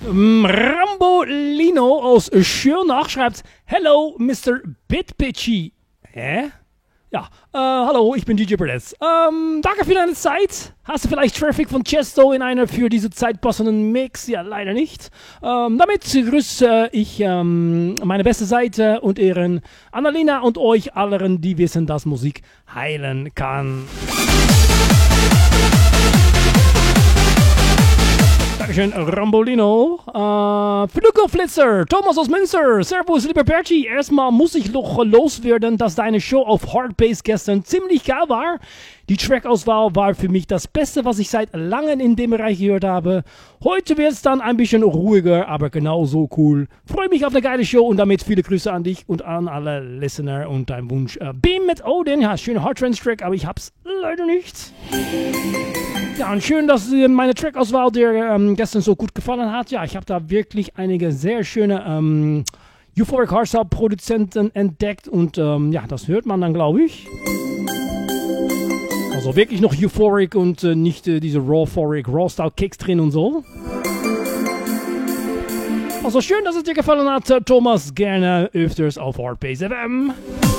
Rambolino aus Schirnach schreibt: Hello, Mr. Bitpitchy. Hä? Ja, hallo, ich bin DJ Berletz. Danke für deine Zeit. Hast du vielleicht Traffic von Chesto in einer für diese Zeit passenden Mix? Ja, leider nicht. Damit grüße ich meine beste Seite und Ehren Annalena und euch allen, die wissen, dass Musik heilen kann. Dankeschön, Rambolino. Flügelflitzer, Thomas aus Münster. Servus, lieber Bertie. Erstmal muss ich noch loswerden, dass deine Show auf Hardbass gestern ziemlich geil war. Die Trackauswahl war für mich das Beste, was ich seit langem in dem Bereich gehört habe. Heute wird es dann ein bisschen ruhiger, aber genauso cool. Freue mich auf eine geile Show und damit viele Grüße an dich und an alle Listener und dein Wunsch. Beam mit Odin, ja, schöner Hardtrance-Track, aber ich hab's leider nicht. Ja, und schön, dass meine Trackauswahl dir gestern so gut gefallen hat. Ja, ich habe da wirklich einige sehr schöne Euphoric Hardstyle-Produzenten entdeckt und ja, das hört man dann, glaube ich. Also wirklich noch Euphoric und nicht diese Raw-Style-Kicks drin und so. Also schön, dass es dir gefallen hat, Thomas. Gerne öfters auf Hardbass FM.